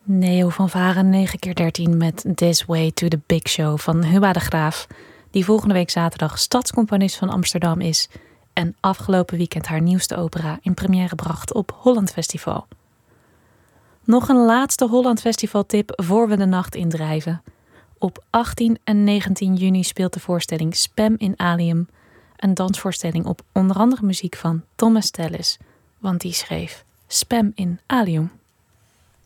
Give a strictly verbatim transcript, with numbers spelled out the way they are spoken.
Neo van Varen negen keer dertien met This Way to the Big Show van Hubba de Graaf, die volgende week zaterdag stadscomponist van Amsterdam is en afgelopen weekend haar nieuwste opera in première bracht op Holland Festival. Nog een laatste Holland Festival tip voor we de nacht indrijven. Op achttien en negentien juni speelt de voorstelling Spam in Alium, een dansvoorstelling op onder andere muziek van Thomas Tallis, want die schreef Spam in Alium.